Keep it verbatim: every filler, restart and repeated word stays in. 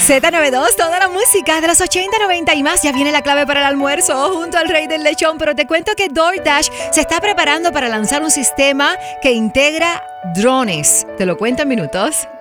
Z noventa y dos, toda la música de los ochenta, noventa y más. Ya viene la clave para el almuerzo junto al Rey del Lechón. Pero te cuento que DoorDash se está preparando para lanzar un sistema que integra drones. Te lo cuento en minutos.